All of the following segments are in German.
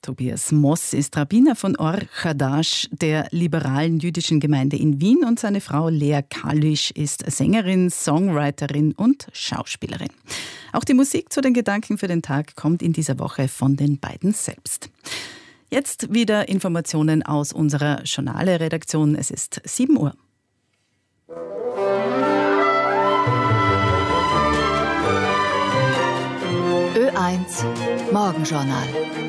Tobias Moss ist Rabbiner von Or Chadash, der liberalen jüdischen Gemeinde in Wien, und seine Frau Lea Kalisch ist Sängerin, Songwriterin und Schauspielerin. Auch die Musik zu den Gedanken für den Tag kommt in dieser Woche von den beiden selbst. Jetzt wieder Informationen aus unserer Journale-Redaktion. Es ist 7 Uhr. Ö1 Morgenjournal.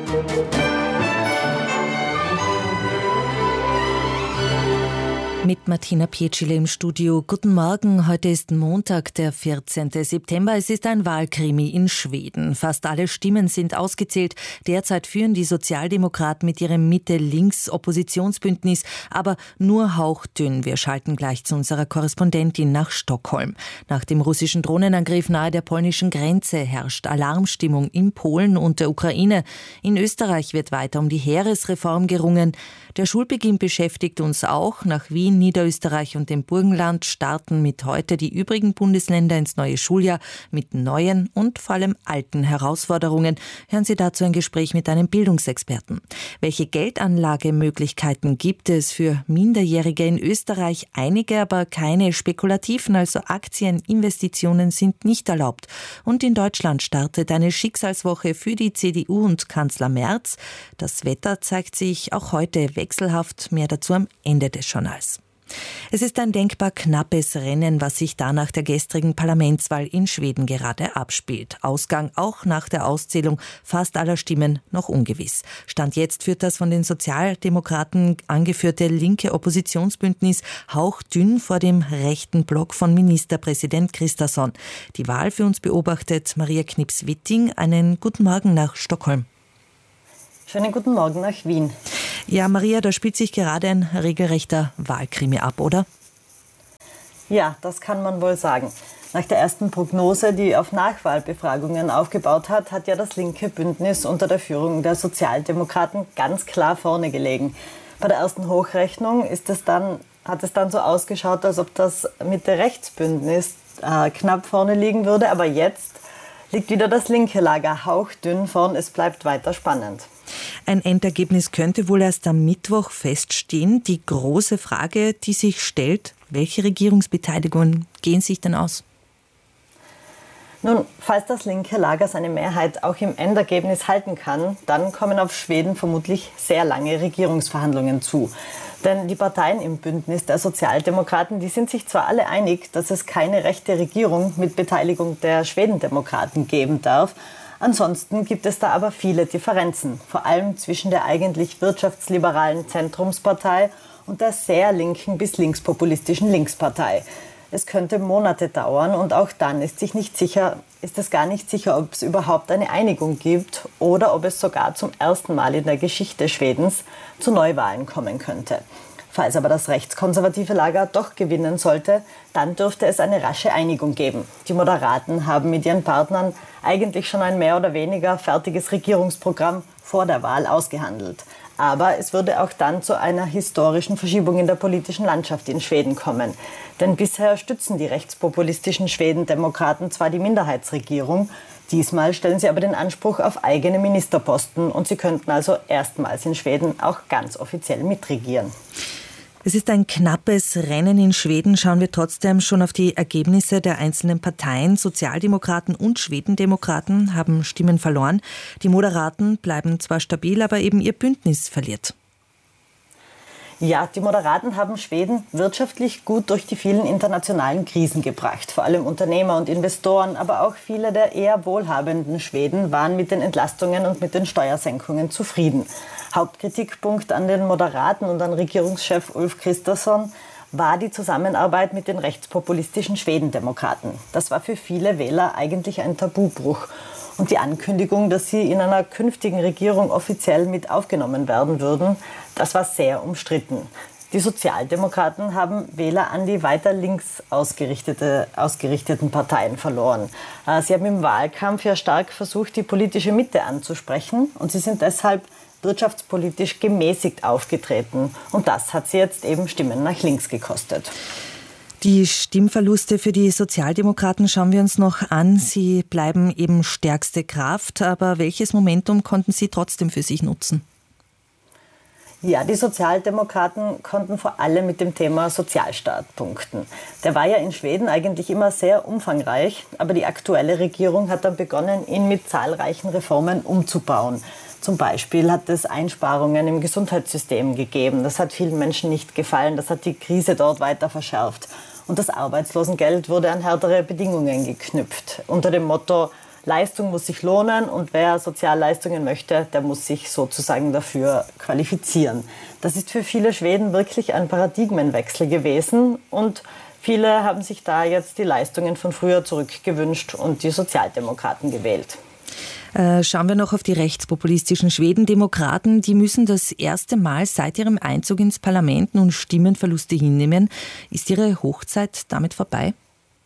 Mit Martina Pietschile im Studio. Guten Morgen, heute ist Montag, der 14. September. Es ist ein Wahlkrimi in Schweden. Fast alle Stimmen sind ausgezählt. Derzeit führen die Sozialdemokraten mit ihrem Mitte-Links-Oppositionsbündnis, aber nur hauchdünn. Wir schalten gleich zu unserer Korrespondentin nach Stockholm. Nach dem russischen Drohnenangriff nahe der polnischen Grenze herrscht Alarmstimmung in Polen und der Ukraine. In Österreich wird weiter um die Heeresreform gerungen. Der Schulbeginn beschäftigt uns auch. Nach Wien, Niederösterreich und dem Burgenland starten mit heute die übrigen Bundesländer ins neue Schuljahr mit neuen und vor allem alten Herausforderungen. Hören Sie dazu ein Gespräch mit einem Bildungsexperten. Welche Geldanlagemöglichkeiten gibt es für Minderjährige in Österreich? Einige, aber keine spekulativen, also Aktieninvestitionen sind nicht erlaubt. Und in Deutschland startet eine Schicksalswoche für die CDU und Kanzler Merz. Das Wetter zeigt sich auch heute wechselhaft. Mehr dazu am Ende des Journals. Es ist ein denkbar knappes Rennen, was sich da nach der gestrigen Parlamentswahl in Schweden gerade abspielt. Ausgang auch nach der Auszählung fast aller Stimmen noch ungewiss. Stand jetzt führt das von den Sozialdemokraten angeführte linke Oppositionsbündnis hauchdünn vor dem rechten Block von Ministerpräsident Kristersson. Die Wahl für uns beobachtet Maria Knips-Witting. Einen guten Morgen nach Stockholm. Schönen guten Morgen nach Wien. Ja, Maria, da spielt sich gerade ein regelrechter Wahlkrimi ab, oder? Ja, das kann man wohl sagen. Nach der ersten Prognose, die auf Nachwahlbefragungen aufgebaut hat, hat ja das linke Bündnis unter der Führung der Sozialdemokraten ganz klar vorne gelegen. Bei der ersten Hochrechnung hat es dann so ausgeschaut, als ob das Mitte-Rechts-Bündnis knapp vorne liegen würde. Aber jetzt liegt wieder das linke Lager hauchdünn vorn. Es bleibt weiter spannend. Ein Endergebnis könnte wohl erst am Mittwoch feststehen. Die große Frage, die sich stellt, welche Regierungsbeteiligungen gehen sich denn aus? Nun, falls das linke Lager seine Mehrheit auch im Endergebnis halten kann, dann kommen auf Schweden vermutlich sehr lange Regierungsverhandlungen zu. Denn die Parteien im Bündnis der Sozialdemokraten, die sind sich zwar alle einig, dass es keine rechte Regierung mit Beteiligung der Schwedendemokraten geben darf. Ansonsten gibt es da aber viele Differenzen, vor allem zwischen der eigentlich wirtschaftsliberalen Zentrumspartei und der sehr linken bis linkspopulistischen Linkspartei. Es könnte Monate dauern und auch dann ist es gar nicht sicher, ob es überhaupt eine Einigung gibt oder ob es sogar zum ersten Mal in der Geschichte Schwedens zu Neuwahlen kommen könnte. Falls aber das rechtskonservative Lager doch gewinnen sollte, dann dürfte es eine rasche Einigung geben. Die Moderaten haben mit ihren Partnern eigentlich schon ein mehr oder weniger fertiges Regierungsprogramm vor der Wahl ausgehandelt. Aber es würde auch dann zu einer historischen Verschiebung in der politischen Landschaft in Schweden kommen. Denn bisher stützen die rechtspopulistischen Schwedendemokraten zwar die Minderheitsregierung, diesmal stellen sie aber den Anspruch auf eigene Ministerposten und sie könnten also erstmals in Schweden auch ganz offiziell mitregieren. Es ist ein knappes Rennen in Schweden. Schauen wir trotzdem schon auf die Ergebnisse der einzelnen Parteien. Sozialdemokraten und Schwedendemokraten haben Stimmen verloren. Die Moderaten bleiben zwar stabil, aber eben ihr Bündnis verliert. Ja, die Moderaten haben Schweden wirtschaftlich gut durch die vielen internationalen Krisen gebracht. Vor allem Unternehmer und Investoren, aber auch viele der eher wohlhabenden Schweden waren mit den Entlastungen und mit den Steuersenkungen zufrieden. Hauptkritikpunkt an den Moderaten und an Regierungschef Ulf Kristersson war die Zusammenarbeit mit den rechtspopulistischen Schwedendemokraten. Das war für viele Wähler eigentlich ein Tabubruch. Und die Ankündigung, dass sie in einer künftigen Regierung offiziell mit aufgenommen werden würden, das war sehr umstritten. Die Sozialdemokraten haben Wähler an die weiter links ausgerichteten Parteien verloren. Sie haben im Wahlkampf ja stark versucht, die politische Mitte anzusprechen und sie sind deshalb wirtschaftspolitisch gemäßigt aufgetreten. Und das hat sie jetzt eben Stimmen nach links gekostet. Die Stimmverluste für die Sozialdemokraten schauen wir uns noch an. Sie bleiben eben stärkste Kraft. Aber welches Momentum konnten Sie trotzdem für sich nutzen? Ja, die Sozialdemokraten konnten vor allem mit dem Thema Sozialstaat punkten. Der war ja in Schweden eigentlich immer sehr umfangreich, aber die aktuelle Regierung hat dann begonnen, ihn mit zahlreichen Reformen umzubauen. Zum Beispiel hat es Einsparungen im Gesundheitssystem gegeben. Das hat vielen Menschen nicht gefallen. Das hat die Krise dort weiter verschärft. Und das Arbeitslosengeld wurde an härtere Bedingungen geknüpft. Unter dem Motto, Leistung muss sich lohnen und wer Sozialleistungen möchte, der muss sich sozusagen dafür qualifizieren. Das ist für viele Schweden wirklich ein Paradigmenwechsel gewesen und viele haben sich da jetzt die Leistungen von früher zurückgewünscht und die Sozialdemokraten gewählt. Schauen wir noch auf die rechtspopulistischen Schwedendemokraten. Die müssen das erste Mal seit ihrem Einzug ins Parlament nun Stimmenverluste hinnehmen. Ist ihre Hochzeit damit vorbei?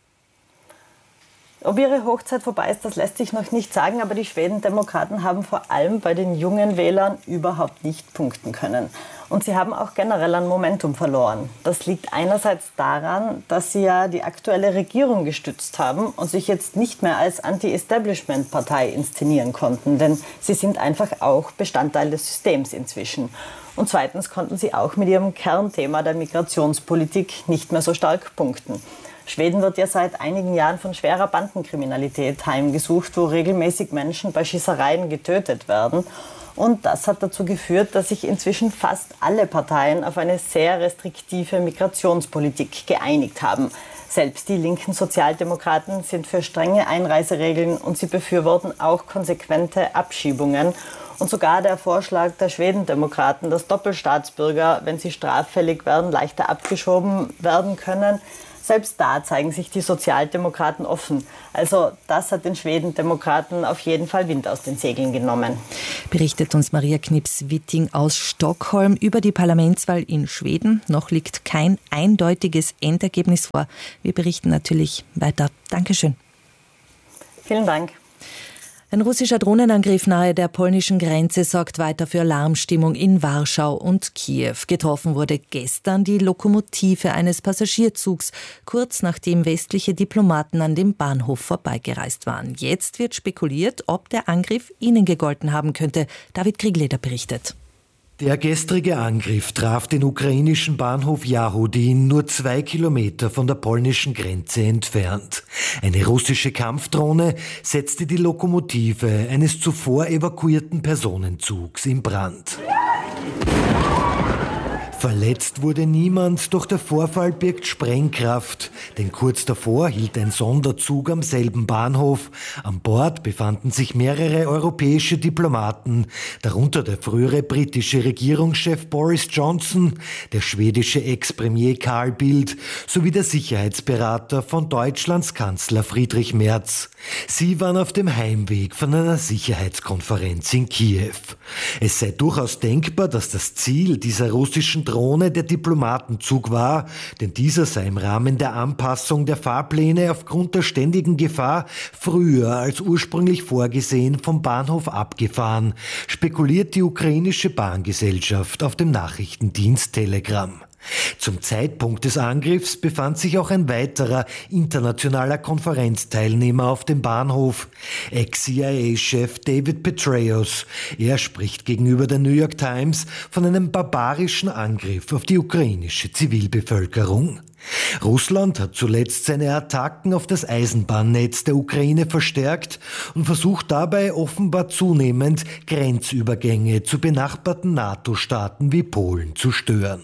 Ob ihre Hochzeit vorbei ist, das lässt sich noch nicht sagen, aber die Schwedendemokraten haben vor allem bei den jungen Wählern überhaupt nicht punkten können. Und sie haben auch generell an Momentum verloren. Das liegt einerseits daran, dass sie ja die aktuelle Regierung gestützt haben und sich jetzt nicht mehr als Anti-Establishment-Partei inszenieren konnten, denn sie sind einfach auch Bestandteil des Systems inzwischen. Und zweitens konnten sie auch mit ihrem Kernthema der Migrationspolitik nicht mehr so stark punkten. Schweden wird ja seit einigen Jahren von schwerer Bandenkriminalität heimgesucht, wo regelmäßig Menschen bei Schießereien getötet werden. Und das hat dazu geführt, dass sich inzwischen fast alle Parteien auf eine sehr restriktive Migrationspolitik geeinigt haben. Selbst die linken Sozialdemokraten sind für strenge Einreiseregeln und sie befürworten auch konsequente Abschiebungen. Und sogar der Vorschlag der Schwedendemokraten, dass Doppelstaatsbürger, wenn sie straffällig werden, leichter abgeschoben werden können, selbst da zeigen sich die Sozialdemokraten offen. Also das hat den Schwedendemokraten auf jeden Fall Wind aus den Segeln genommen. Berichtet uns Maria Knips-Witting aus Stockholm über die Parlamentswahl in Schweden. Noch liegt kein eindeutiges Endergebnis vor. Wir berichten natürlich weiter. Dankeschön. Vielen Dank. Ein russischer Drohnenangriff nahe der polnischen Grenze sorgt weiter für Alarmstimmung in Warschau und Kiew. Getroffen wurde gestern die Lokomotive eines Passagierzugs, kurz nachdem westliche Diplomaten an dem Bahnhof vorbeigereist waren. Jetzt wird spekuliert, ob der Angriff ihnen gegolten haben könnte. David Kriegleder berichtet. Der gestrige Angriff traf den ukrainischen Bahnhof Jahodin nur 2 Kilometer von der polnischen Grenze entfernt. Eine russische Kampfdrohne setzte die Lokomotive eines zuvor evakuierten Personenzugs in Brand. Verletzt wurde niemand, doch der Vorfall birgt Sprengkraft, denn kurz davor hielt ein Sonderzug am selben Bahnhof. An Bord befanden sich mehrere europäische Diplomaten, darunter der frühere britische Regierungschef Boris Johnson, der schwedische Ex-Premier Carl Bildt sowie der Sicherheitsberater von Deutschlands Kanzler Friedrich Merz. Sie waren auf dem Heimweg von einer Sicherheitskonferenz in Kiew. Es sei durchaus denkbar, dass das Ziel dieser russischen Drohne der Diplomatenzug war, denn dieser sei im Rahmen der Anpassung der Fahrpläne aufgrund der ständigen Gefahr früher als ursprünglich vorgesehen vom Bahnhof abgefahren, spekuliert die ukrainische Bahngesellschaft auf dem Nachrichtendienst Telegram. Zum Zeitpunkt des Angriffs befand sich auch ein weiterer internationaler Konferenzteilnehmer auf dem Bahnhof, Ex-CIA-Chef David Petraeus. Er spricht gegenüber der New York Times von einem barbarischen Angriff auf die ukrainische Zivilbevölkerung. Russland hat zuletzt seine Attacken auf das Eisenbahnnetz der Ukraine verstärkt und versucht dabei offenbar zunehmend Grenzübergänge zu benachbarten NATO-Staaten wie Polen zu stören.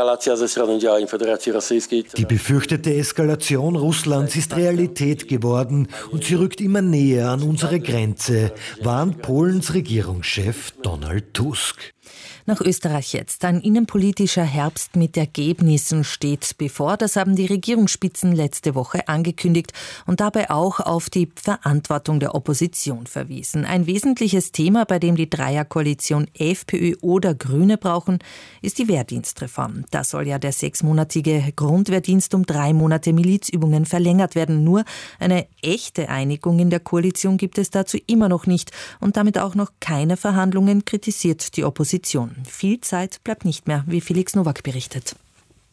Die befürchtete Eskalation Russlands ist Realität geworden und sie rückt immer näher an unsere Grenze, warnt Polens Regierungschef Donald Tusk. Nach Österreich jetzt. Ein innenpolitischer Herbst mit Ergebnissen steht bevor. Das haben die Regierungsspitzen letzte Woche angekündigt und dabei auch auf die Verantwortung der Opposition verwiesen. Ein wesentliches Thema, bei dem die Dreierkoalition FPÖ oder Grüne brauchen, ist die Wehrdienstreform. Da soll ja der 6-monatige Grundwehrdienst um 3 Monate Milizübungen verlängert werden. Nur eine echte Einigung in der Koalition gibt es dazu immer noch nicht und damit auch noch keine Verhandlungen, kritisiert die Opposition. Viel Zeit bleibt nicht mehr, wie Felix Nowak berichtet.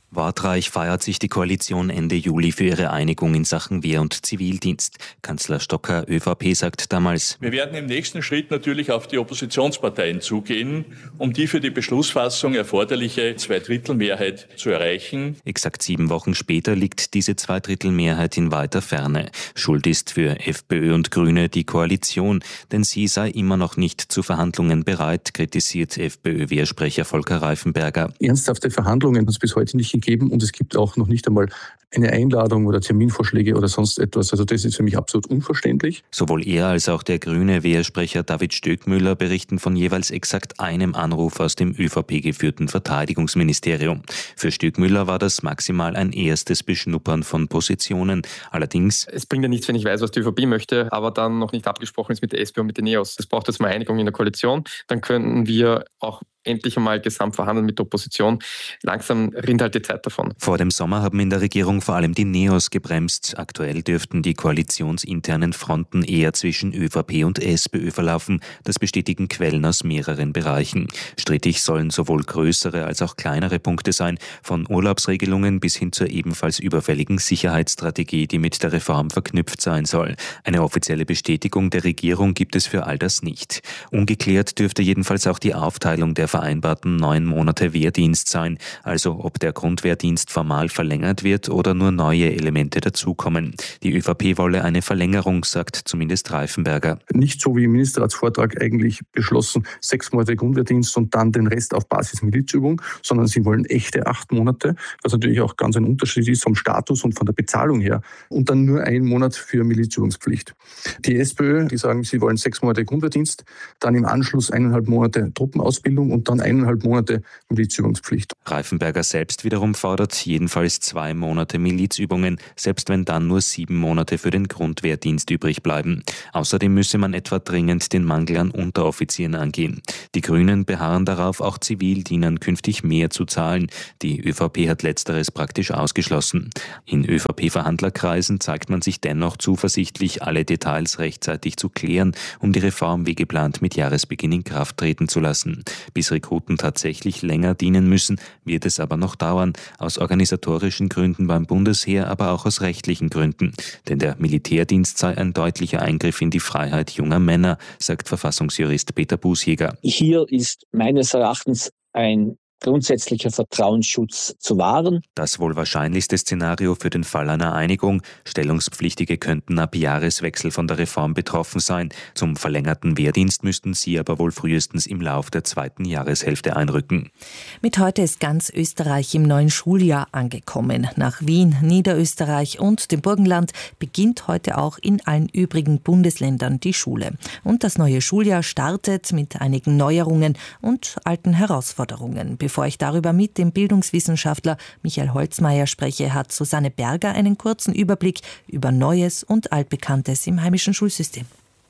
Wortreich feiert sich die Koalition Ende Juli für ihre Einigung in Sachen Wehr- und Zivildienst. Kanzler Stocker, ÖVP, sagt damals: Wir werden im nächsten Schritt natürlich auf die Oppositionsparteien zugehen, um die für die Beschlussfassung erforderliche Zweidrittelmehrheit zu erreichen. Exakt 7 Wochen später liegt diese Zweidrittelmehrheit in weiter Ferne. Schuld ist für FPÖ und Grüne die Koalition, denn sie sei immer noch nicht zu Verhandlungen bereit, kritisiert FPÖ-Wehrsprecher Volker Reifenberger. Ernsthafte Verhandlungen hat es bis heute nicht gegeben und es gibt auch noch nicht einmal eine Einladung oder Terminvorschläge oder sonst etwas. Also das ist für mich absolut unverständlich. Sowohl er als auch der grüne Wehrsprecher David Stöckmüller berichten von jeweils exakt einem Anruf aus dem ÖVP-geführten Verteidigungsministerium. Für Stöckmüller war das maximal ein erstes Beschnuppern von Positionen. Allerdings: Es bringt ja nichts, wenn ich weiß, was die ÖVP möchte, aber dann noch nicht abgesprochen ist mit der SPÖ und mit den NEOS. Es braucht jetzt mal Einigung in der Koalition. Dann können wir auch endlich einmal gesamt verhandeln mit der Opposition. Langsam rinnt halt die Zeit davon. Vor dem Sommer haben in der Regierung vor allem die NEOS gebremst. Aktuell dürften die koalitionsinternen Fronten eher zwischen ÖVP und SPÖ verlaufen. Das bestätigen Quellen aus mehreren Bereichen. Strittig sollen sowohl größere als auch kleinere Punkte sein, von Urlaubsregelungen bis hin zur ebenfalls überfälligen Sicherheitsstrategie, die mit der Reform verknüpft sein soll. Eine offizielle Bestätigung der Regierung gibt es für all das nicht. Ungeklärt dürfte jedenfalls auch die Aufteilung der vereinbarten 9 Monate Wehrdienst sein, also ob der Grundwehrdienst formal verlängert wird oder nur neue Elemente dazukommen. Die ÖVP wolle eine Verlängerung, sagt zumindest Reifenberger. Nicht so wie im Ministerratsvortrag eigentlich beschlossen, 6 Monate Grundwehrdienst und dann den Rest auf Basis Milizübung, sondern sie wollen echte 8 Monate, was natürlich auch ganz ein Unterschied ist vom Status und von der Bezahlung her. Und dann nur 1 Monat für Milizübungspflicht. Die SPÖ, die sagen, sie wollen 6 Monate Grundwehrdienst, dann im Anschluss 1,5 Monate Truppenausbildung und dann 1,5 Monate Milizübungspflicht. Reifenberger selbst wiederum fordert jedenfalls 2 Monate Milizübungen, selbst wenn dann nur 7 Monate für den Grundwehrdienst übrig bleiben. Außerdem müsse man etwa dringend den Mangel an Unteroffizieren angehen. Die Grünen beharren darauf, auch Zivildienern künftig mehr zu zahlen. Die ÖVP hat Letzteres praktisch ausgeschlossen. In ÖVP-Verhandlerkreisen zeigt man sich dennoch zuversichtlich, alle Details rechtzeitig zu klären, um die Reform wie geplant mit Jahresbeginn in Kraft treten zu lassen. Bis Rekruten tatsächlich länger dienen müssen, wird es aber noch dauern, aus organisatorischen Gründen beim Bundesheer, aber auch aus rechtlichen Gründen. Denn der Militärdienst sei ein deutlicher Eingriff in die Freiheit junger Männer, sagt Verfassungsjurist Peter Bußjäger. Hier ist meines Erachtens ein grundsätzlicher Vertrauensschutz zu wahren. Das wohl wahrscheinlichste Szenario für den Fall einer Einigung. Stellungspflichtige könnten ab Jahreswechsel von der Reform betroffen sein. Zum verlängerten Wehrdienst müssten sie aber wohl frühestens im Lauf der 2. Jahreshälfte einrücken. Mit heute ist ganz Österreich im neuen Schuljahr angekommen. Nach Wien, Niederösterreich und dem Burgenland beginnt heute auch in allen übrigen Bundesländern die Schule. Und das neue Schuljahr startet mit einigen Neuerungen und alten Herausforderungen. Bevor ich darüber mit dem Bildungswissenschaftler Michael Holzmeier spreche, hat Susanne Berger einen kurzen Überblick über Neues und Altbekanntes im heimischen Schulsystem.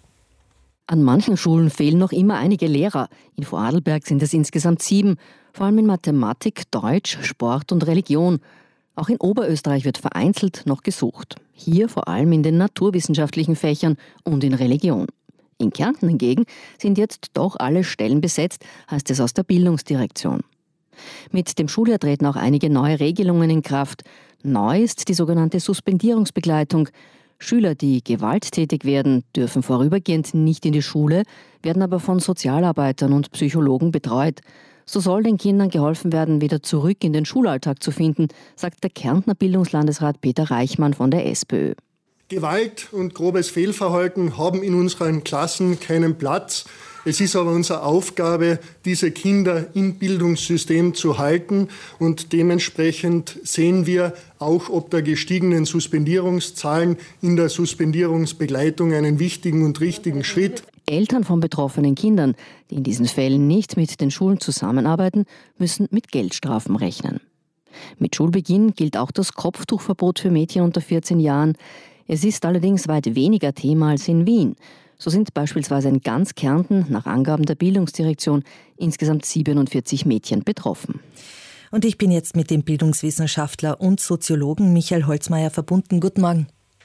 An manchen Schulen fehlen noch immer einige Lehrer. In Vorarlberg sind es insgesamt 7, vor allem in Mathematik, Deutsch, Sport und Religion. Auch in Oberösterreich wird vereinzelt noch gesucht. Hier vor allem in den naturwissenschaftlichen Fächern und in Religion. In Kärnten hingegen sind jetzt doch alle Stellen besetzt, heißt es aus der Bildungsdirektion. Mit dem Schuljahr treten auch einige neue Regelungen in Kraft. Neu ist die sogenannte Suspendierungsbegleitung. Schüler, die gewalttätig werden, dürfen vorübergehend nicht in die Schule, werden aber von Sozialarbeitern und Psychologen betreut. So soll den Kindern geholfen werden, wieder zurück in den Schulalltag zu finden, sagt der Kärntner Bildungslandesrat Peter Reichmann von der SPÖ. Gewalt und grobes Fehlverhalten haben in unseren Klassen keinen Platz. Es ist aber unsere Aufgabe, diese Kinder im Bildungssystem zu halten. Und dementsprechend sehen wir auch ob der gestiegenen Suspendierungszahlen in der Suspendierungsbegleitung einen wichtigen und richtigen Schritt. Eltern von betroffenen Kindern, die in diesen Fällen nicht mit den Schulen zusammenarbeiten, müssen mit Geldstrafen rechnen. Mit Schulbeginn gilt auch das Kopftuchverbot für Mädchen unter 14 Jahren. Es ist allerdings weit weniger Thema als in Wien. So sind beispielsweise in ganz Kärnten, nach Angaben der Bildungsdirektion, insgesamt 47 Mädchen betroffen. Und ich bin jetzt mit dem Bildungswissenschaftler und Soziologen Michael Holzmeier verbunden. Guten Morgen.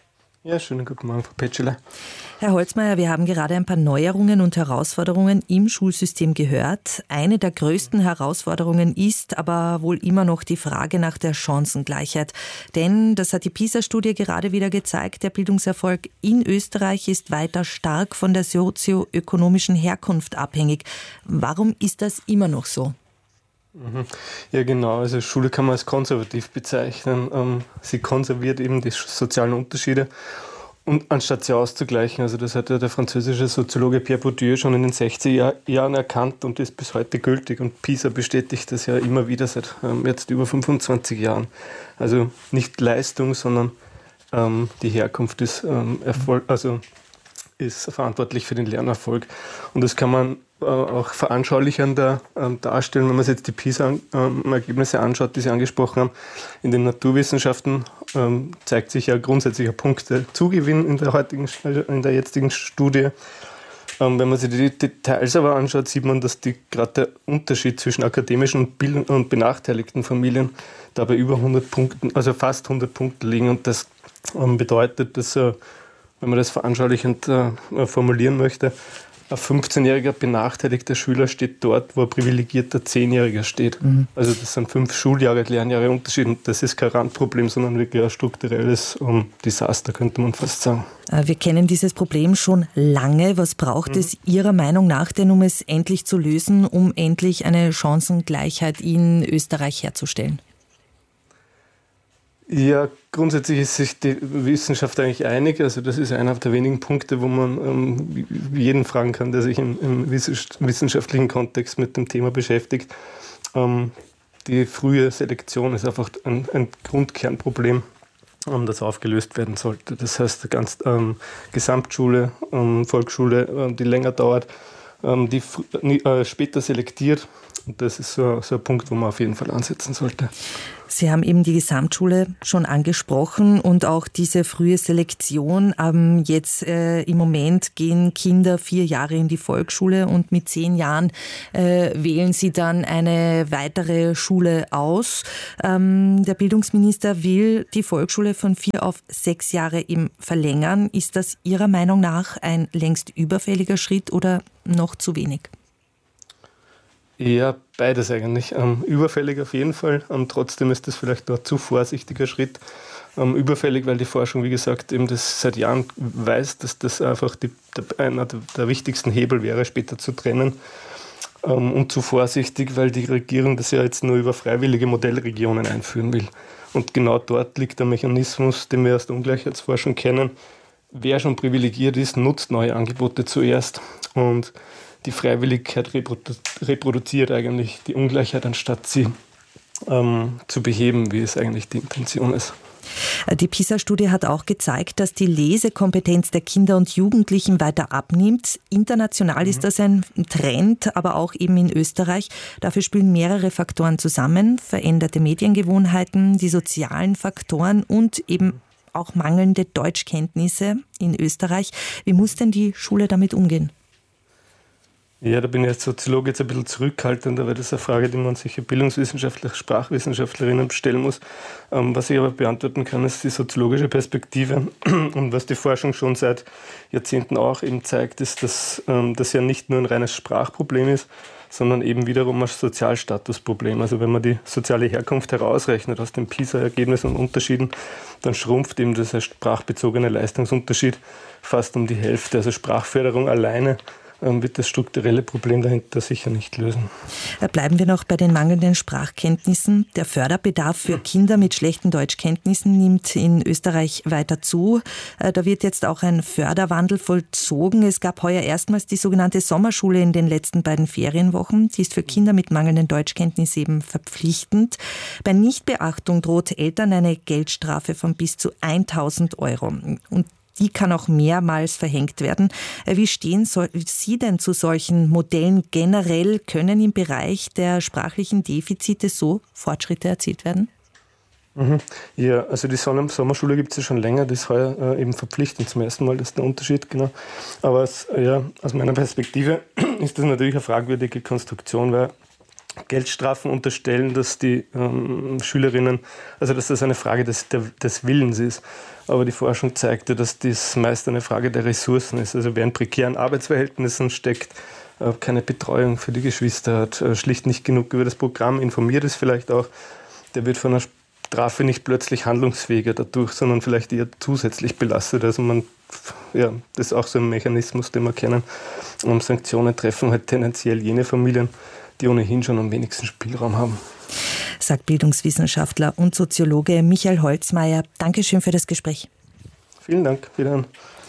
Ja, schönen guten Morgen, Frau Petschele. Herr Holzmeier, wir haben gerade ein paar Neuerungen und Herausforderungen im Schulsystem gehört. Eine der größten Herausforderungen ist aber wohl immer noch die Frage nach der Chancengleichheit. Denn, das hat die PISA-Studie gerade wieder gezeigt, der Bildungserfolg in Österreich ist weiter stark von der sozioökonomischen Herkunft abhängig. Warum ist das immer noch so? Ja, genau. Also Schule kann man als konservativ bezeichnen. Sie konserviert eben die sozialen Unterschiede. Und anstatt sie auszugleichen, also das hat ja der französische Soziologe Pierre Bourdieu schon in den 60er Jahren erkannt und ist bis heute gültig. Und PISA bestätigt das ja immer wieder seit jetzt über 25 Jahren. Also nicht Leistung, sondern die Herkunft ist ist verantwortlich für den Lernerfolg. Und das kann man auch veranschaulichender darstellen, wenn man sich jetzt die PISA-Ergebnisse anschaut, die Sie angesprochen haben. In den Naturwissenschaften zeigt sich ja grundsätzlicher Punktezugewinn in der jetzigen Studie. Wenn man sich die Details aber anschaut, sieht man, dass gerade der Unterschied zwischen akademischen und benachteiligten Familien dabei über 100 Punkten, also fast 100 Punkte liegen. Und das bedeutet, dass, wenn man das veranschaulichend formulieren möchte, ein 15-jähriger benachteiligter Schüler steht dort, wo ein privilegierter 10-jähriger steht. Also das sind 5 Schuljahre, Lernjahre Unterschied. Und das ist kein Randproblem, sondern wirklich ein strukturelles Desaster, könnte man fast sagen. Wir kennen dieses Problem schon lange. Was braucht es Ihrer Meinung nach denn, um es endlich zu lösen, um endlich eine Chancengleichheit in Österreich herzustellen? Ja, grundsätzlich ist sich die Wissenschaft eigentlich einig. Also das ist einer der wenigen Punkte, wo man jeden fragen kann, der sich im wissenschaftlichen Kontext mit dem Thema beschäftigt. Die frühe Selektion ist einfach ein Grundkernproblem, das aufgelöst werden sollte. Das heißt, Gesamtschule, Volksschule, die länger dauert, die später selektiert. Und das ist so ein Punkt, wo man auf jeden Fall ansetzen sollte. Sie haben eben die Gesamtschule schon angesprochen und auch diese frühe Selektion. Jetzt im Moment gehen Kinder 4 Jahre in die Volksschule und mit 10 Jahren wählen sie dann eine weitere Schule aus. Der Bildungsminister will die Volksschule von 4 auf 6 Jahre eben verlängern. Ist das Ihrer Meinung nach ein längst überfälliger Schritt oder noch zu wenig? Ja, beides eigentlich. Überfällig auf jeden Fall. Trotzdem ist das vielleicht noch ein zu vorsichtiger Schritt. Überfällig, weil die Forschung, wie gesagt, eben das seit Jahren weiß, dass das einfach einer der wichtigsten Hebel wäre, später zu trennen. Und zu vorsichtig, weil die Regierung das ja jetzt nur über freiwillige Modellregionen einführen will. Und genau dort liegt der Mechanismus, den wir aus der Ungleichheitsforschung kennen. Wer schon privilegiert ist, nutzt neue Angebote zuerst. Und die Freiwilligkeit reproduziert eigentlich die Ungleichheit, anstatt sie zu beheben, wie es eigentlich die Intention ist. Die PISA-Studie hat auch gezeigt, dass die Lesekompetenz der Kinder und Jugendlichen weiter abnimmt. International ist das ein Trend, aber auch eben in Österreich. Dafür spielen mehrere Faktoren zusammen. Veränderte Mediengewohnheiten, die sozialen Faktoren und eben auch mangelnde Deutschkenntnisse in Österreich. Wie muss denn die Schule damit umgehen? Ja, da bin ich als Soziologe jetzt ein bisschen zurückhaltender, weil das ist eine Frage, die man sich Bildungswissenschaftler, Sprachwissenschaftlerinnen stellen muss. Was ich aber beantworten kann, ist die soziologische Perspektive. Und was die Forschung schon seit Jahrzehnten auch eben zeigt, ist, dass das ja nicht nur ein reines Sprachproblem ist, sondern eben wiederum ein Sozialstatusproblem. Also wenn man die soziale Herkunft herausrechnet aus den PISA-Ergebnissen und Unterschieden, dann schrumpft eben dieser sprachbezogene Leistungsunterschied fast um die Hälfte. Also Sprachförderung alleine wird das strukturelle Problem dahinter sicher nicht lösen. Bleiben wir noch bei den mangelnden Sprachkenntnissen. Der Förderbedarf für Kinder mit schlechten Deutschkenntnissen nimmt in Österreich weiter zu. Da wird jetzt auch ein Förderwandel vollzogen. Es gab heuer erstmals die sogenannte Sommerschule in den letzten beiden Ferienwochen. Die ist für Kinder mit mangelnden Deutschkenntnissen eben verpflichtend. Bei Nichtbeachtung droht Eltern eine Geldstrafe von bis zu 1.000 €. Und die kann auch mehrmals verhängt werden. Wie stehen Sie denn zu solchen Modellen generell? Können im Bereich der sprachlichen Defizite so Fortschritte erzielt werden? Ja, also die Sommerschule gibt es ja schon länger. Das ist heuer eben verpflichtend zum ersten Mal, das ist der Unterschied, genau. Aber aus meiner Perspektive ist das natürlich eine fragwürdige Konstruktion, weil Geldstrafen unterstellen, dass die Schülerinnen, also dass das eine Frage des Willens ist. Aber die Forschung zeigte, dass dies meist eine Frage der Ressourcen ist. Also wer in prekären Arbeitsverhältnissen steckt, keine Betreuung für die Geschwister hat, schlicht nicht genug über das Programm informiert ist vielleicht auch, der wird von einer Strafe nicht plötzlich handlungsfähiger dadurch, sondern vielleicht eher zusätzlich belastet. Also das ist auch so ein Mechanismus, den wir kennen. Sanktionen treffen halt tendenziell jene Familien, die ohnehin schon am wenigsten Spielraum haben. Sagt Bildungswissenschaftler und Soziologe Michael Holzmeier. Dankeschön für das Gespräch. Vielen Dank. Wiederhören.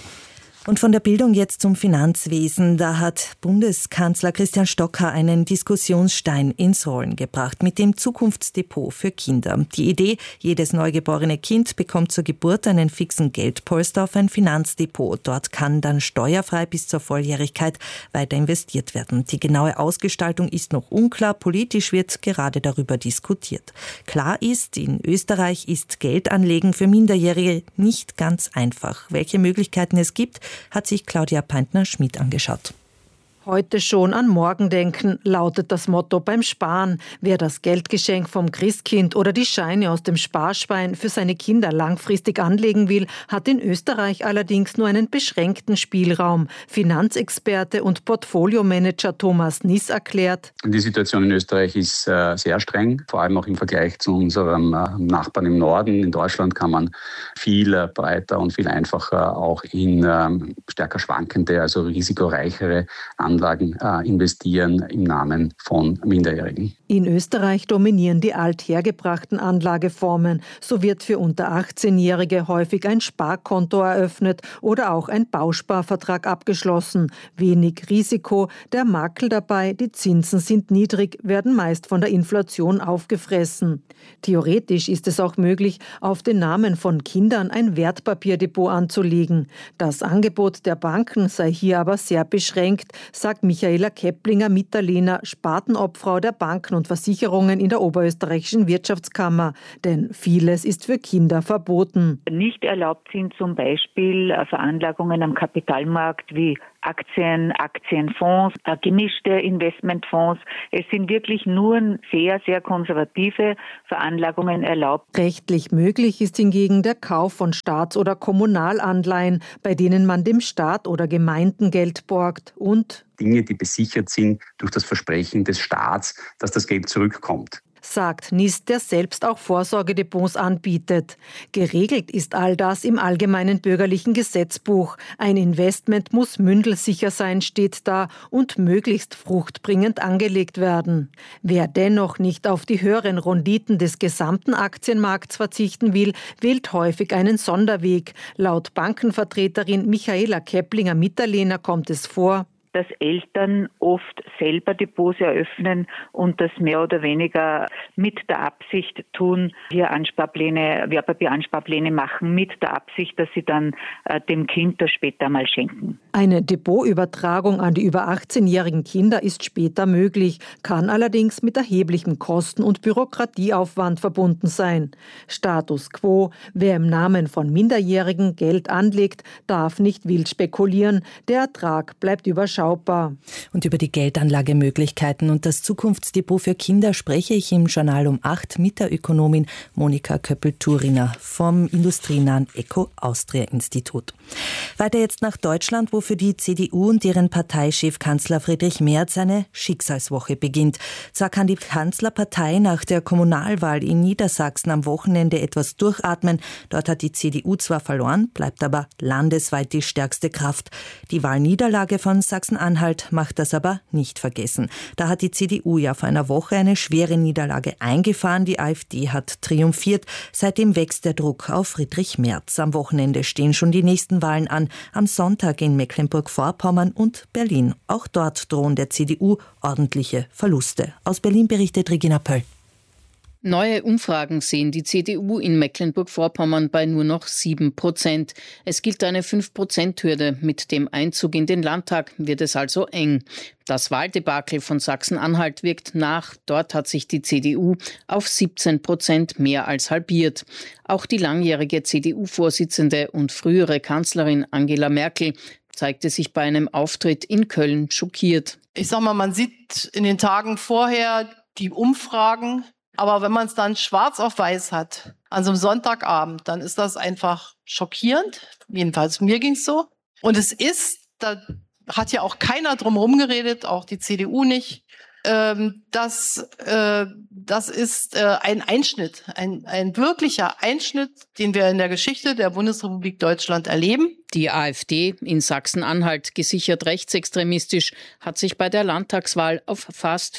Und von der Bildung jetzt zum Finanzwesen. Da hat Bundeskanzler Christian Stocker einen Diskussionsstein ins Rollen gebracht mit dem Zukunftsdepot für Kinder. Die Idee, jedes neugeborene Kind bekommt zur Geburt einen fixen Geldpolster auf ein Finanzdepot. Dort kann dann steuerfrei bis zur Volljährigkeit weiter investiert werden. Die genaue Ausgestaltung ist noch unklar. Politisch wird gerade darüber diskutiert. Klar ist, in Österreich ist Geldanlegen für Minderjährige nicht ganz einfach. Welche Möglichkeiten es gibt, hat sich Claudia Peintner-Schmid angeschaut. Heute schon an morgen denken, lautet das Motto beim Sparen. Wer das Geldgeschenk vom Christkind oder die Scheine aus dem Sparschwein für seine Kinder langfristig anlegen will, hat in Österreich allerdings nur einen beschränkten Spielraum. Finanzexperte und Portfoliomanager Thomas Niss erklärt: Die Situation in Österreich ist sehr streng, vor allem auch im Vergleich zu unserem Nachbarn im Norden. In Deutschland kann man viel breiter und viel einfacher auch in stärker schwankende, also risikoreichere Anlagen investieren im Namen von Minderjährigen. In Österreich dominieren die althergebrachten Anlageformen. So wird für unter 18-Jährige häufig ein Sparkonto eröffnet oder auch ein Bausparvertrag abgeschlossen. Wenig Risiko, der Makel dabei, die Zinsen sind niedrig, werden meist von der Inflation aufgefressen. Theoretisch ist es auch möglich, auf den Namen von Kindern ein Wertpapierdepot anzulegen. Das Angebot der Banken sei hier aber sehr beschränkt, sagt Michaela Keplinger-Mitterlehner, Spartenobfrau der Banken und Versicherungen in der Oberösterreichischen Wirtschaftskammer. Denn vieles ist für Kinder verboten. Nicht erlaubt sind zum Beispiel Veranlagungen am Kapitalmarkt wie Aktien, Aktienfonds, gemischte Investmentfonds. Es sind wirklich nur sehr, sehr konservative Veranlagungen erlaubt. Rechtlich möglich ist hingegen der Kauf von Staats- oder Kommunalanleihen, bei denen man dem Staat oder Gemeinden Geld borgt, und Dinge, die besichert sind durch das Versprechen des Staats, dass das Geld zurückkommt. Sagt Niss, der selbst auch Vorsorgedepots anbietet. Geregelt ist all das im Allgemeinen Bürgerlichen Gesetzbuch. Ein Investment muss mündelsicher sein, steht da, und möglichst fruchtbringend angelegt werden. Wer dennoch nicht auf die höheren Renditen des gesamten Aktienmarkts verzichten will, wählt häufig einen Sonderweg. Laut Bankenvertreterin Michaela Keplinger-Mitterlehner kommt es vor, dass Eltern oft selber Depots eröffnen und das mehr oder weniger mit der Absicht tun, hier Wertpapieransparpläne machen, mit der Absicht, dass sie dann dem Kind das später mal schenken. Eine Depotübertragung an die über 18-jährigen Kinder ist später möglich, kann allerdings mit erheblichem Kosten- und Bürokratieaufwand verbunden sein. Status quo: Wer im Namen von Minderjährigen Geld anlegt, darf nicht wild spekulieren. Der Ertrag bleibt überschaubar. Und über die Geldanlagemöglichkeiten und das Zukunftsdepot für Kinder spreche ich im Journal um 8 mit der Ökonomin Monika Köppel-Thuriner vom industrienahen Eco-Austria-Institut. Weiter jetzt nach Deutschland, wo für die CDU und ihren Parteichef Kanzler Friedrich Merz eine Schicksalswoche beginnt. Zwar kann die Kanzlerpartei nach der Kommunalwahl in Niedersachsen am Wochenende etwas durchatmen. Dort hat die CDU zwar verloren, bleibt aber landesweit die stärkste Kraft. Die Wahlniederlage von Sachsen-Anhalt macht das aber nicht vergessen. Da hat die CDU ja vor einer Woche eine schwere Niederlage eingefahren. Die AfD hat triumphiert. Seitdem wächst der Druck auf Friedrich Merz. Am Wochenende stehen schon die nächsten Wahlen an. Am Sonntag in Mecklenburg-Vorpommern und Berlin. Auch dort drohen der CDU ordentliche Verluste. Aus Berlin berichtet Regina Pöll. Neue Umfragen sehen die CDU in Mecklenburg-Vorpommern bei nur noch 7%. Es gilt eine 5%-Hürde. Mit dem Einzug in den Landtag wird es also eng. Das Wahldebakel von Sachsen-Anhalt wirkt nach. Dort hat sich die CDU auf 17% mehr als halbiert. Auch die langjährige CDU-Vorsitzende und frühere Kanzlerin Angela Merkel zeigte sich bei einem Auftritt in Köln schockiert. Ich sag mal, man sieht in den Tagen vorher die Umfragen. Aber wenn man es dann schwarz auf weiß hat, an so einem Sonntagabend, dann ist das einfach schockierend. Jedenfalls mir ging es so. Und da hat ja auch keiner drum rumgeredet, auch die CDU nicht. Das ist ein Einschnitt, ein wirklicher Einschnitt, den wir in der Geschichte der Bundesrepublik Deutschland erleben. Die AfD, in Sachsen-Anhalt gesichert rechtsextremistisch, hat sich bei der Landtagswahl auf fast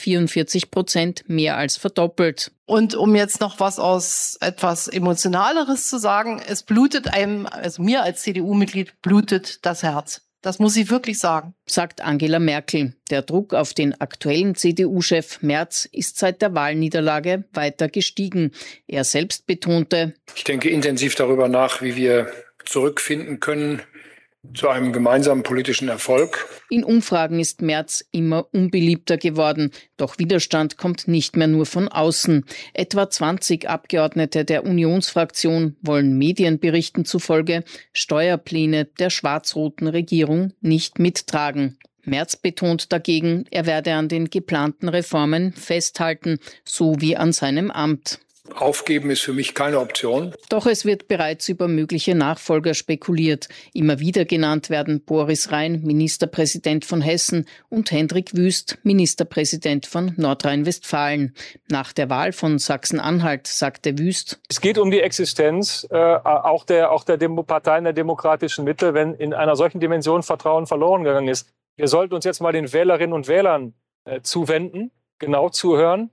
44% mehr als verdoppelt. Und um jetzt noch was aus etwas Emotionaleres zu sagen, es blutet einem, also mir als CDU-Mitglied, blutet das Herz. Das muss ich wirklich sagen, sagt Angela Merkel. Der Druck auf den aktuellen CDU-Chef Merz ist seit der Wahlniederlage weiter gestiegen. Er selbst betonte: Ich denke intensiv darüber nach, wie wir zurückfinden können zu einem gemeinsamen politischen Erfolg. In Umfragen ist Merz immer unbeliebter geworden. Doch Widerstand kommt nicht mehr nur von außen. Etwa 20 Abgeordnete der Unionsfraktion wollen Medienberichten zufolge Steuerpläne der schwarz-roten Regierung nicht mittragen. Merz betont dagegen, er werde an den geplanten Reformen festhalten, so wie an seinem Amt. Aufgeben ist für mich keine Option. Doch es wird bereits über mögliche Nachfolger spekuliert. Immer wieder genannt werden Boris Rhein, Ministerpräsident von Hessen, und Hendrik Wüst, Ministerpräsident von Nordrhein-Westfalen. Nach der Wahl von Sachsen-Anhalt sagte Wüst: Es geht um die Existenz auch der Parteien der demokratischen Mitte, wenn in einer solchen Dimension Vertrauen verloren gegangen ist. Wir sollten uns jetzt mal den Wählerinnen und Wählern zuwenden, genau zuhören,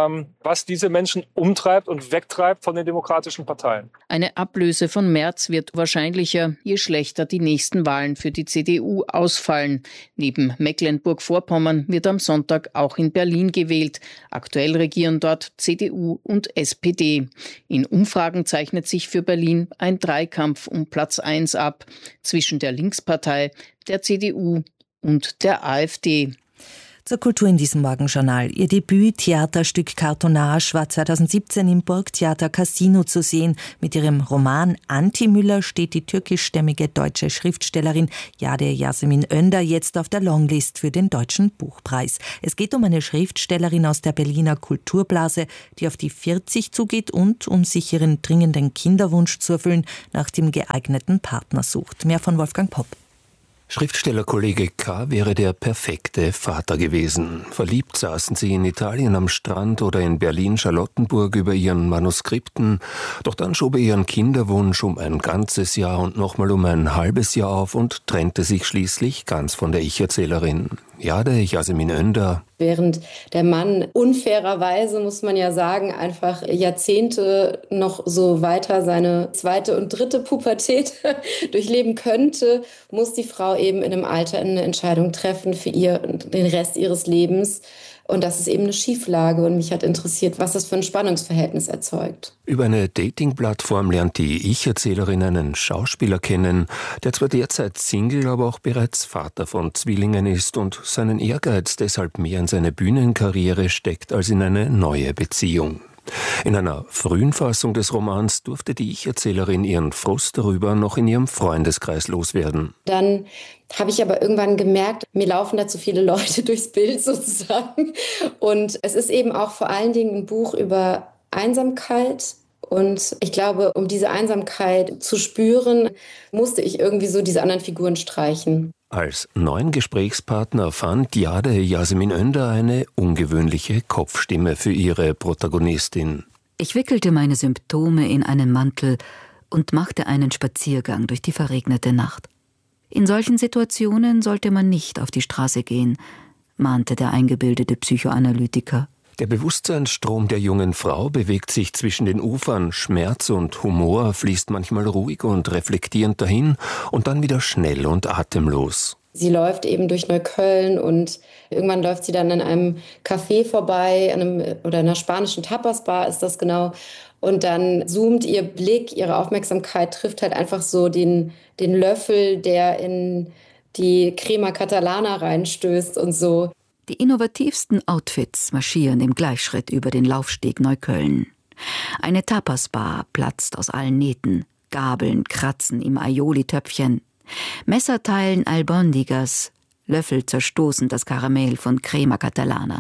was diese Menschen umtreibt und wegtreibt von den demokratischen Parteien. Eine Ablöse von Merz wird wahrscheinlicher, je schlechter die nächsten Wahlen für die CDU ausfallen. Neben Mecklenburg-Vorpommern wird am Sonntag auch in Berlin gewählt. Aktuell regieren dort CDU und SPD. In Umfragen zeichnet sich für Berlin ein Dreikampf um Platz 1 ab, zwischen der Linkspartei, der CDU und der AfD. Zur Kultur in diesem Morgenjournal. Ihr Debüt-Theaterstück Cartonnage war 2017 im Burgtheater Casino zu sehen. Mit ihrem Roman Anti-Müller steht die türkischstämmige deutsche Schriftstellerin Jade Yasemin Önder jetzt auf der Longlist für den Deutschen Buchpreis. Es geht um eine Schriftstellerin aus der Berliner Kulturblase, die auf die 40 zugeht und, um sich ihren dringenden Kinderwunsch zu erfüllen, nach dem geeigneten Partner sucht. Mehr von Wolfgang Popp. Schriftstellerkollege K. wäre der perfekte Vater gewesen. Verliebt saßen sie in Italien am Strand oder in Berlin-Charlottenburg über ihren Manuskripten. Doch dann schob er ihren Kinderwunsch um ein ganzes Jahr und nochmal um ein halbes Jahr auf und trennte sich schließlich ganz von der Ich-Erzählerin. Jade Yasemin Önder. Während der Mann unfairerweise, muss man ja sagen, einfach Jahrzehnte noch so weiter seine zweite und dritte Pubertät durchleben könnte, muss die Frau eben in einem Alter eine Entscheidung treffen für den Rest ihres Lebens. Und das ist eben eine Schieflage. Und mich hat interessiert, was das für ein Spannungsverhältnis erzeugt. Über eine Dating-Plattform lernt die Ich-Erzählerin einen Schauspieler kennen, der zwar derzeit Single, aber auch bereits Vater von Zwillingen ist und seinen Ehrgeiz deshalb mehr in seine Bühnenkarriere steckt als in eine neue Beziehung. In einer frühen Fassung des Romans durfte die Ich-Erzählerin ihren Frust darüber noch in ihrem Freundeskreis loswerden. Dann habe ich aber irgendwann gemerkt, mir laufen da zu viele Leute durchs Bild sozusagen. Und es ist eben auch vor allen Dingen ein Buch über Einsamkeit. Und ich glaube, um diese Einsamkeit zu spüren, musste ich irgendwie so diese anderen Figuren streichen. Als neuen Gesprächspartner fand Jade Yasemin Önder eine ungewöhnliche Kopfstimme für ihre Protagonistin. Ich wickelte meine Symptome in einen Mantel und machte einen Spaziergang durch die verregnete Nacht. In solchen Situationen sollte man nicht auf die Straße gehen, mahnte der eingebildete Psychoanalytiker. Der Bewusstseinsstrom der jungen Frau bewegt sich zwischen den Ufern. Schmerz und Humor fließt manchmal ruhig und reflektierend dahin und dann wieder schnell und atemlos. Sie läuft eben durch Neukölln und irgendwann läuft sie dann an einem Café vorbei, oder einer spanischen Tapasbar ist das genau. Und dann zoomt ihr Blick, ihre Aufmerksamkeit trifft halt einfach so den Löffel, der in die Crema Catalana reinstößt und so. Die innovativsten Outfits marschieren im Gleichschritt über den Laufsteg Neukölln. Eine Tapasbar platzt aus allen Nähten, Gabeln kratzen im Aioli-Töpfchen. Messer teilen Albondigas, Löffel zerstoßen das Karamell von Crema Catalana.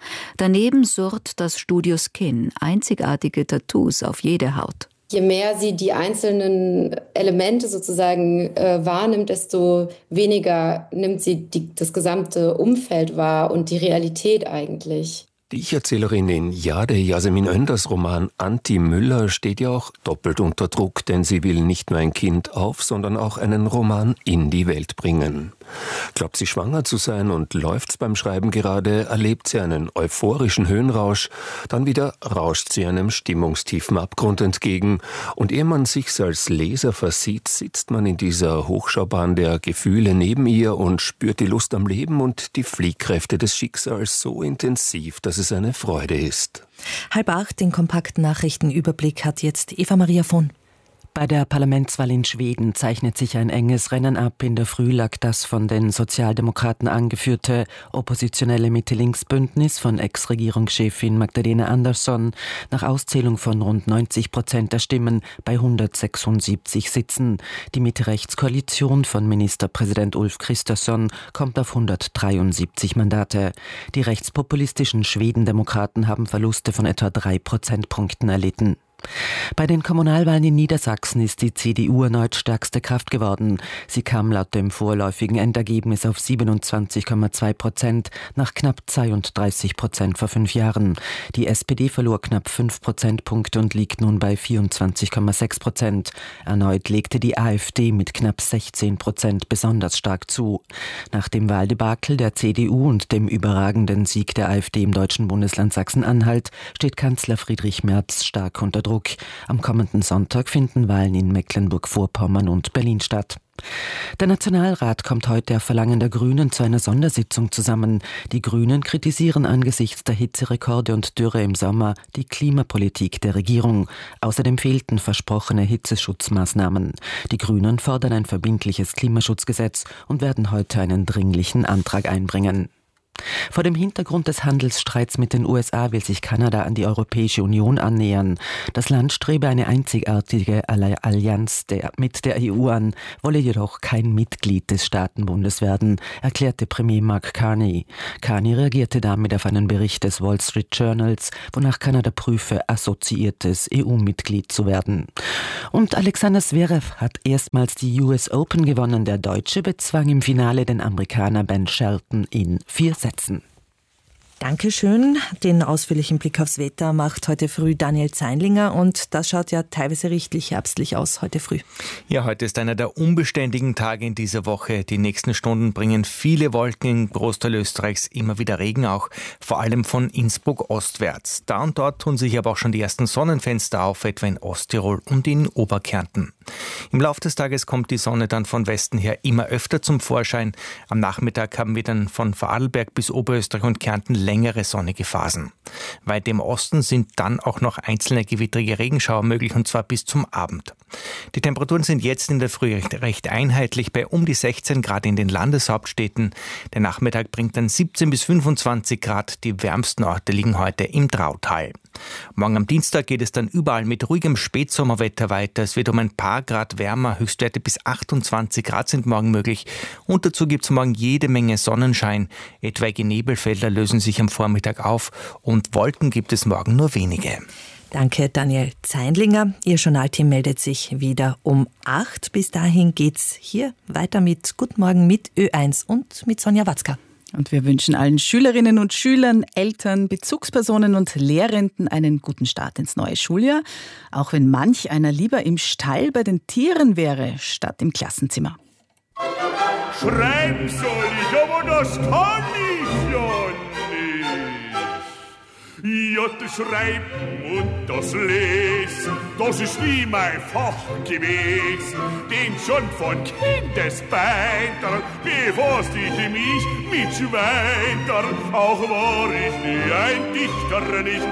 Daneben surrt das Studio Skin, einzigartige Tattoos auf jede Haut. Je mehr sie die einzelnen Elemente sozusagen wahrnimmt, desto weniger nimmt sie das gesamte Umfeld wahr und die Realität eigentlich. Die Ich-Erzählerin in Jade Yasemin Önders Roman Anti Müller steht ja auch doppelt unter Druck, denn sie will nicht nur ein Kind auf, sondern auch einen Roman in die Welt bringen. Glaubt sie schwanger zu sein und läuft's beim Schreiben gerade, erlebt sie einen euphorischen Höhenrausch, dann wieder rauscht sie einem stimmungstiefen Abgrund entgegen und ehe man sich's als Leser versieht, sitzt man in dieser Hochschaubahn der Gefühle neben ihr und spürt die Lust am Leben und die Fliehkräfte des Schicksals so intensiv, dass es eine Freude ist. 7:30, den kompakten Nachrichtenüberblick hat jetzt Eva-Maria von. Bei der Parlamentswahl in Schweden zeichnet sich ein enges Rennen ab. In der Früh lag das von den Sozialdemokraten angeführte oppositionelle Mitte-Links-Bündnis von Ex-Regierungschefin Magdalena Andersson nach Auszählung von rund 90% der Stimmen bei 176 Sitzen. Die Mitte-Rechts-Koalition von Ministerpräsident Ulf Kristersson kommt auf 173 Mandate. Die rechtspopulistischen Schwedendemokraten haben Verluste von etwa 3 Prozentpunkten erlitten. Bei den Kommunalwahlen in Niedersachsen ist die CDU erneut stärkste Kraft geworden. Sie kam laut dem vorläufigen Endergebnis auf 27,2% nach knapp 32% vor 5 Jahren. Die SPD verlor knapp 5 Prozentpunkte und liegt nun bei 24,6%. Erneut legte die AfD mit knapp 16% besonders stark zu. Nach dem Wahldebakel der CDU und dem überragenden Sieg der AfD im deutschen Bundesland Sachsen-Anhalt steht Kanzler Friedrich Merz stark unter Druck. Am kommenden Sonntag finden Wahlen in Mecklenburg-Vorpommern und Berlin statt. Der Nationalrat kommt heute auf Verlangen der Grünen zu einer Sondersitzung zusammen. Die Grünen kritisieren angesichts der Hitzerekorde und Dürre im Sommer die Klimapolitik der Regierung. Außerdem fehlten versprochene Hitzeschutzmaßnahmen. Die Grünen fordern ein verbindliches Klimaschutzgesetz und werden heute einen dringlichen Antrag einbringen. Vor dem Hintergrund des Handelsstreits mit den USA will sich Kanada an die Europäische Union annähern. Das Land strebe eine einzigartige Allianz mit der EU an, wolle jedoch kein Mitglied des Staatenbundes werden, erklärte Premier Mark Carney. Carney reagierte damit auf einen Bericht des Wall Street Journals, wonach Kanada prüfe, assoziiertes EU-Mitglied zu werden. Und Alexander Zverev hat erstmals die US Open gewonnen. Der Deutsche bezwang im Finale den Amerikaner Ben Shelton in 4 Sätzen. Dankeschön. Den ausführlichen Blick aufs Wetter macht heute früh Daniel Zeinlinger und das schaut ja teilweise richtig herbstlich aus heute früh. Ja, heute ist einer der unbeständigen Tage in dieser Woche. Die nächsten Stunden bringen viele Wolken im Großteil Österreichs, immer wieder Regen auch, vor allem von Innsbruck ostwärts. Da und dort tun sich aber auch schon die ersten Sonnenfenster auf, etwa in Osttirol und in Oberkärnten. Im Laufe des Tages kommt die Sonne dann von Westen her immer öfter zum Vorschein. Am Nachmittag haben wir dann von Vorarlberg bis Oberösterreich und Kärnten längere sonnige Phasen. Weit im Osten sind dann auch noch einzelne gewittrige Regenschauer möglich, und zwar bis zum Abend. Die Temperaturen sind jetzt in der Früh recht einheitlich bei um die 16 Grad in den Landeshauptstädten. Der Nachmittag bringt dann 17 bis 25 Grad. Die wärmsten Orte liegen heute im Drautal. Morgen am Dienstag geht es dann überall mit ruhigem Spätsommerwetter weiter. Es wird um ein paar Grad wärmer. Höchstwerte bis 28 Grad sind morgen möglich. Und dazu gibt es morgen jede Menge Sonnenschein. Etwaige Nebelfelder lösen sich am Vormittag auf und Wolken gibt es morgen nur wenige. Danke, Daniel Zeinlinger. Ihr Journalteam meldet sich wieder um 8. Bis dahin geht's hier weiter mit Guten Morgen mit Ö1 und mit Sonja Watzka. Und wir wünschen allen Schülerinnen und Schülern, Eltern, Bezugspersonen und Lehrenden einen guten Start ins neue Schuljahr. Auch wenn manch einer lieber im Stall bei den Tieren wäre, statt im Klassenzimmer. Schreiben soll ich, aber das kann ich ja nicht. Ja, das Schreiben und das Lesen, das ist nie mein Fach gewesen. Denn schon von Kindesbeinen befasst ich mich mit Schweintern. Auch war ich nie ein Dichter, nicht